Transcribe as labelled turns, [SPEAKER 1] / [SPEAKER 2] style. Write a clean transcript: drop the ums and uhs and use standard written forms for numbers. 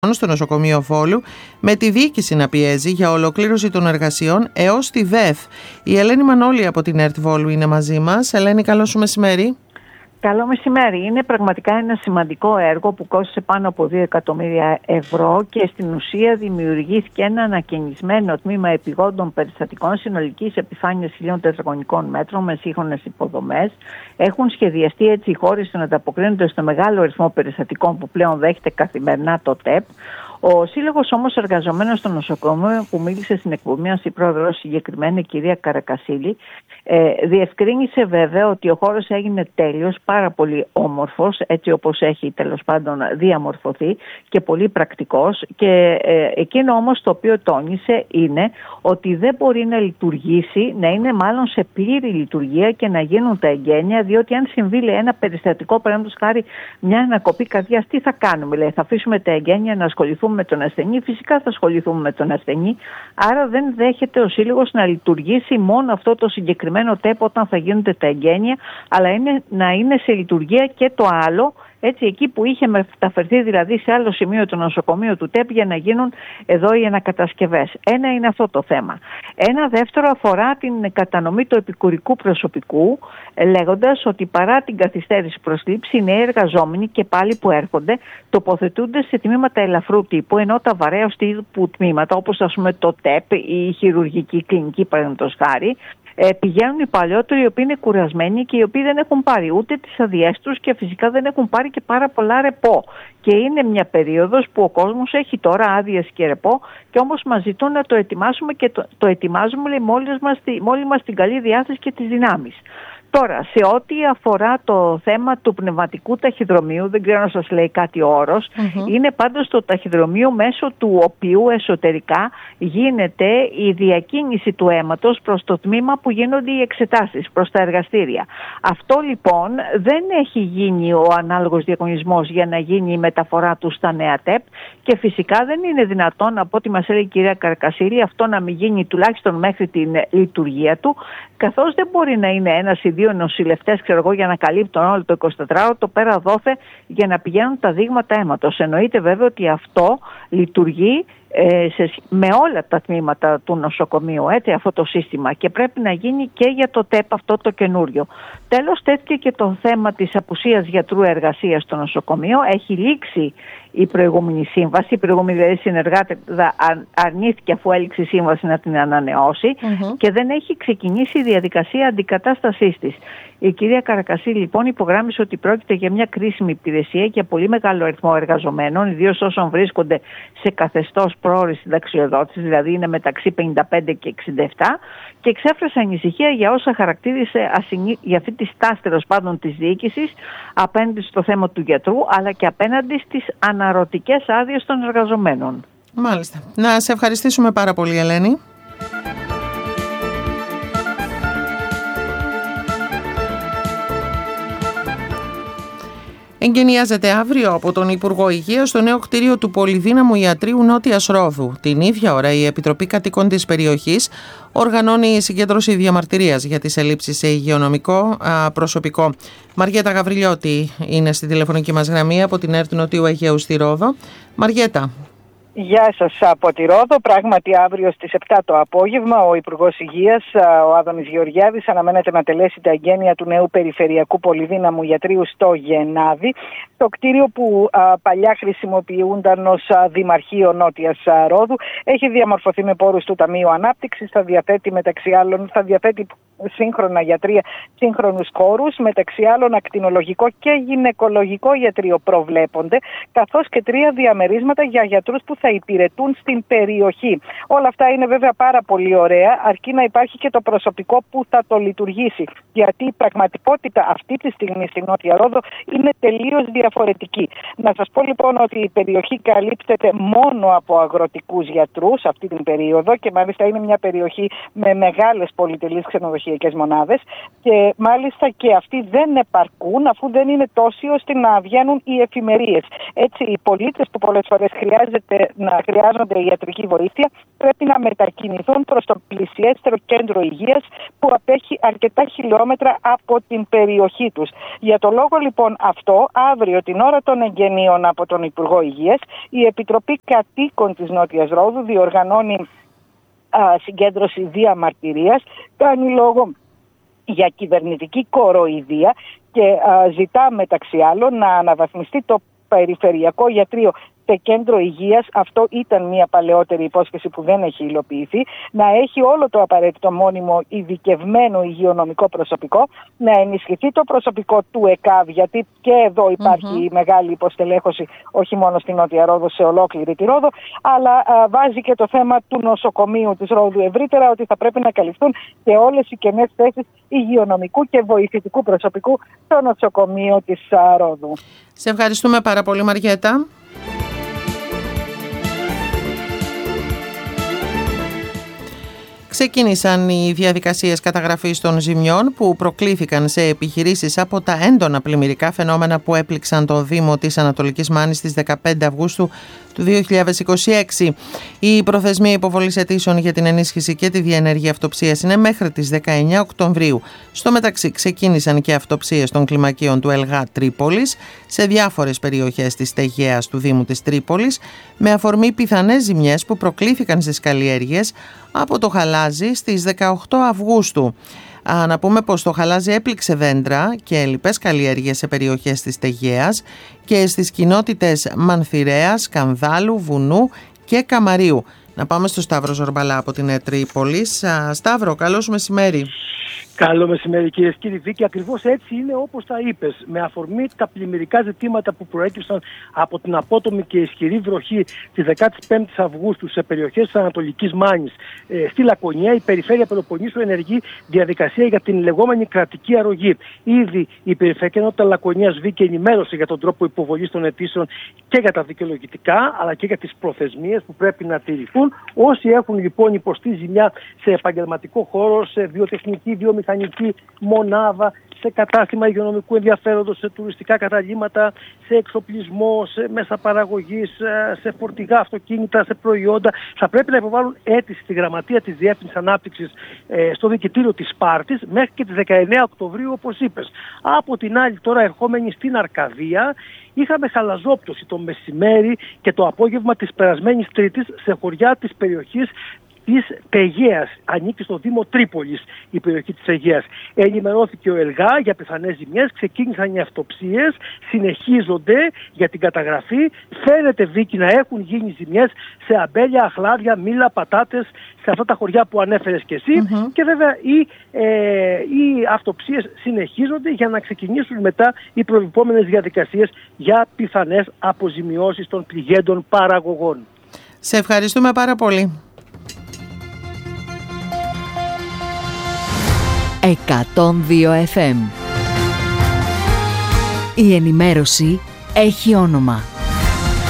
[SPEAKER 1] στο νοσοκομείο Βόλου, με τη διοίκηση να πιέζει για ολοκλήρωση των εργασιών έως τη ΔΕΘ. Η Ελένη Μανώλη από την ΕΡΤ Βόλου είναι μαζί μας. Ελένη, καλό σου μεσημέρι.
[SPEAKER 2] Καλό μεσημέρι. Είναι πραγματικά ένα σημαντικό έργο που κόστησε πάνω από 2 εκατομμύρια ευρώ και στην ουσία δημιουργήθηκε ένα ανακαινισμένο τμήμα επιγόντων περιστατικών συνολικής επιφάνειας 1.000 τετραγωνικών μέτρων με σύγχρονες υποδομές. Έχουν σχεδιαστεί έτσι οι χώρες να ανταποκρίνονται στο μεγάλο αριθμό περιστατικών που πλέον δέχεται καθημερινά το ΤΕΠ. Ο Σύλλογος όμως εργαζομένων στο νοσοκομείο, που μίλησε στην εκπομπή μας η πρόεδρος, συγκεκριμένα η κυρία Καρακασίλη, διευκρίνησε βέβαια ότι ο χώρος έγινε τέλειος, πάρα πολύ όμορφος, έτσι όπως έχει τέλος πάντων διαμορφωθεί και πολύ πρακτικός, και εκείνο όμως το οποίο τόνισε είναι ότι δεν μπορεί να λειτουργήσει, να είναι μάλλον σε πλήρη λειτουργία και να γίνουν τα εγγένεια, διότι αν συμβεί ένα περιστατικό, παραδείγματος χάρη μια ανακοπή καρδιάς, τι θα κάνουμε, λέει, θα αφήσουμε τα εγγένεια να ασχοληθούμε με τον ασθενή? Φυσικά θα ασχοληθούμε με τον ασθενή. Άρα δεν δέχεται ο Σύλλογος να λειτουργήσει μόνο αυτό το συγκεκριμένο ΤΕΠ όταν θα γίνονται τα εγγένεια, αλλά να είναι σε λειτουργία και το άλλο, έτσι, εκεί που είχε μεταφερθεί δηλαδή σε άλλο σημείο το νοσοκομείο του ΤΕΠ για να γίνουν εδώ οι ανακατασκευές. Ένα είναι αυτό το θέμα. Ένα δεύτερο αφορά την κατανομή του επικουρικού προσωπικού, λέγοντας ότι παρά την καθυστέρηση προσλήψη, οι νέοι εργαζόμενοι και πάλι που έρχονται τοποθετούνται σε τμήματα ελαφρού τύπου, ενώ τα βαρέως τύπου τμήματα, όπως ας πούμε το ΤΕΠ ή η χειρουργική κλινική παραδείγματος χάρη, πηγαίνουν οι παλιότεροι, οι οποίοι είναι κουρασμένοι και οι οποίοι δεν έχουν πάρει ούτε τις αδειές τους και φυσικά δεν έχουν πάρει και πάρα πολλά ρεπό. Και είναι μια περίοδος που ο κόσμος έχει τώρα άδειες και ρεπό, και όμως μας ζητούν να το ετοιμάσουμε και το ετοιμάζουμε, λέει, μόλις μας την καλή διάθεση και τις δυνάμεις. Τώρα, σε ό,τι αφορά το θέμα του πνευματικού ταχυδρομείου, δεν ξέρω να σας λέει κάτι ο όρος, είναι πάντως το ταχυδρομείο μέσω του οποίου εσωτερικά γίνεται η διακίνηση του αίματος προς το τμήμα που γίνονται οι εξετάσεις, προς τα εργαστήρια. Αυτό λοιπόν δεν έχει γίνει ο ανάλογος διαγωνισμός για να γίνει η μεταφορά του στα νέα ΤΕΠ, και φυσικά δεν είναι δυνατόν, από ό,τι μας λέει η κυρία Καρκασίλη, αυτό να μην γίνει τουλάχιστον μέχρι την λειτουργία του, καθώς δεν μπορεί να είναι ένας ή δύο νοσηλευτές, ξέρω εγώ, για να καλύπτουν όλο το 24ωρο, το πέρα δόθε για να πηγαίνουν τα δείγματα αίματος. Εννοείται βέβαια ότι αυτό λειτουργεί με όλα τα τμήματα του νοσοκομείου, έτσι, αυτό το σύστημα, και πρέπει να γίνει και για το ΤΕΠ αυτό το καινούριο. Τέλος, τέθηκε και το θέμα της απουσίας γιατρού εργασίας στο νοσοκομείο. Έχει λήξει η προηγούμενη σύμβαση, η προηγούμενη δηλαδή συνεργάτη αρνήθηκε, αφού έληξε η σύμβαση, να την ανανεώσει και δεν έχει ξεκινήσει η διαδικασία αντικατάστασής της. Η κυρία Καρακασίλη λοιπόν υπογράμμισε ότι πρόκειται για μια κρίσιμη υπηρεσία και πολύ μεγάλο αριθμό εργαζομένων, ιδίως όσων βρίσκονται σε καθεστώς πρόωρης συνταξιοδότησης, δηλαδή είναι μεταξύ 55 και 67, και εξέφρασε ανησυχία για όσα χαρακτήρισε για αυτή τη στάση, τέλος πάντων, της διοίκησης απέναντι στο θέμα του γιατρού, αλλά και απέναντι στις αναρωτικές άδειες των εργαζομένων.
[SPEAKER 1] Μάλιστα. Να σε ευχαριστήσουμε πάρα πολύ, Ελένη. Εγκαινιάζεται αύριο από τον Υπουργό Υγείας στο νέο κτίριο του πολυδύναμου ιατρείου Νότιας Ρόδου. Την ίδια ώρα η Επιτροπή Κατοικών της περιοχής οργανώνει συγκέντρωση διαμαρτυρίας για τις ελλείψεις σε υγειονομικό προσωπικό. Μαριέτα Γαβριλιώτη είναι στη τηλεφωνική μας γραμμή από την ΕΡΤ Νοτιού Αιγαίου στη Ρόδο. Μαριέτα.
[SPEAKER 3] Γεια σας από τη Ρόδο. Πράγματι αύριο στις 7 το απόγευμα ο Υπουργός Υγείας, ο Άδωνης Γεωργιάδης, αναμένεται να τελέσει τα εγγένεια του νέου περιφερειακού πολυδύναμου ιατρείου στο Γενάδη, το κτίριο που παλιά χρησιμοποιούνταν ως Δημαρχείο Νότιας Ρόδου. Έχει διαμορφωθεί με πόρους του Ταμείου Ανάπτυξης, θα διαθέτει μεταξύ άλλων σύγχρονα γιατρία, σύγχρονους χώρους, μεταξύ άλλων ακτινολογικό και γυναικολογικό ιατρείο προβλέπονται, καθώς και 3 διαμερίσματα για γιατρούς που θα υπηρετούν στην περιοχή. Όλα αυτά είναι βέβαια πάρα πολύ ωραία, αρκεί να υπάρχει και το προσωπικό που θα το λειτουργήσει. Γιατί η πραγματικότητα αυτή τη στιγμή στην Νότια Ρόδο είναι τελείως διαφορετική. Να σας πω λοιπόν ότι η περιοχή καλύπτεται μόνο από αγροτικούς γιατρούς αυτή την περίοδο, και μάλιστα είναι μια περιοχή με μεγάλες πολυτελείς ξενοδοχειακές ψηφιακές μονάδες και μάλιστα και αυτοί δεν επαρκούν αφού δεν είναι τόσοι ώστε να βγαίνουν οι εφημερίες. Έτσι οι πολίτες που πολλές φορές χρειάζονται ιατρική βοήθεια πρέπει να μετακινηθούν προς το πλησιέστερο κέντρο υγείας που απέχει αρκετά χιλιόμετρα από την περιοχή τους. Για το λόγο λοιπόν αυτό, αύριο την ώρα των εγγενείων από τον Υπουργό Υγείας, η Επιτροπή Κατοίκων της Νότιας Ρόδου διοργανώνει συγκέντρωση διαμαρτυρίας, κάνει λόγο για κυβερνητική κοροϊδία και ζητά μεταξύ άλλων να αναβαθμιστεί το περιφερειακό ιατρείο σε κέντρο υγείας. Αυτό ήταν μια παλαιότερη υπόσχεση που δεν έχει υλοποιηθεί. Να έχει όλο το απαραίτητο μόνιμο ειδικευμένο υγειονομικό προσωπικό, να ενισχυθεί το προσωπικό του ΕΚΑΒ, γιατί και εδώ υπάρχει μεγάλη υποστελέχωση, όχι μόνο στην Νότια Ρόδο, σε ολόκληρη τη Ρόδο, αλλά βάζει και το θέμα του νοσοκομείου της Ρόδου ευρύτερα, ότι θα πρέπει να καλυφθούν και όλες οι κενές θέσεις υγειονομικού και βοηθητικού προσωπικού στο νοσοκομείο της Ρόδου.
[SPEAKER 1] Σε ευχαριστούμε πάρα πολύ, Μαριέτα. Ξεκίνησαν οι διαδικασίες καταγραφής των ζημιών που προκλήθηκαν σε επιχειρήσεις από τα έντονα πλημμυρικά φαινόμενα που έπληξαν το Δήμο της Ανατολικής Μάνης στις 15 Αυγούστου του 2026. Η προθεσμία υποβολής αιτήσεων για την ενίσχυση και τη διενέργεια αυτοψίας είναι μέχρι τις 19 Οκτωβρίου. Στο μεταξύ ξεκίνησαν και αυτοψίες των κλιμακίων του ΕΛΓΑ Τρίπολης σε διάφορες περιοχές της Τεγέας του Δήμου της Τρίπολης με αφορμή πιθανές ζημιές που προκλήθηκαν στις καλλιέργειες από το χαλάζι στις 18 Αυγούστου. Να πούμε πως το χαλάζι έπληξε δέντρα και λοιπές καλλιέργειες σε περιοχές της Τεγέας και στις κοινότητες Μανθηρέας, Κανδάλου, Βουνού και Καμαρίου. Να πάμε στο Σταύρο Ζορμπαλά από την Τρίπολη. Σταύρο, καλώς μεσημέρι.
[SPEAKER 4] Καλό μεσημέρι, κυρίες και κύριοι. Βίκη, ακριβώς έτσι είναι όπως τα είπες. Με αφορμή τα πλημμυρικά ζητήματα που προέκυψαν από την απότομη και ισχυρή βροχή τη 15η Αυγούστου σε περιοχές της Ανατολικής Μάνης, στη Λακωνία, η Περιφέρεια Πελοποννήσου ενεργεί διαδικασία για την λεγόμενη κρατική αρρωγή. Ήδη η Περιφερειακή Ενότητα Λακωνίας, Βίκη, ενημέρωσε για τον τρόπο υποβολής των αιτήσεων και για τα δικαιολογητικά, αλλά και για τις προθεσμίες που πρέπει να τηρηθούν. Όσοι έχουν λοιπόν υποστεί ζημιά σε επαγγελματικό χώρο, σε βιοτεχνική, βιομηχανική μονάδα, σε κατάστημα υγειονομικού ενδιαφέροντος, σε τουριστικά καταλύματα, σε εξοπλισμό, σε μέσα παραγωγής, σε φορτηγά αυτοκίνητα, σε προϊόντα, θα πρέπει να υποβάλουν αίτηση στη Γραμματεία της Διεύθυνσης Ανάπτυξης στο Διοικητήριο της Σπάρτης μέχρι και τις 19 Οκτωβρίου, όπως είπες. Από την άλλη, τώρα ερχόμενοι στην Αρκαδία, είχαμε χαλαζόπτωση το μεσημέρι και το απόγευμα της περασμένης Τρίτης σε χωριά της περιοχής της Αιγαίας. Ανήκει στο Δήμο Τρίπολης η περιοχή της Αιγαίας. Ενημερώθηκε ο ΕΛΓΑ για πιθανές ζημιές, ξεκίνησαν οι αυτοψίες, συνεχίζονται για την καταγραφή. Φαίνεται, Βίκη, να έχουν γίνει ζημιές σε αμπέλια, αχλάδια, μήλα, πατάτες, σε αυτά τα χωριά που ανέφερες και εσύ. Και βέβαια οι αυτοψίες συνεχίζονται για να ξεκινήσουν μετά οι προβλεπόμενες διαδικασίες για πιθανές αποζημιώσεις των πληγέντων παραγωγών.
[SPEAKER 1] Σε ευχαριστούμε πάρα πολύ.
[SPEAKER 5] 102 FM. Η ενημέρωση έχει όνομα.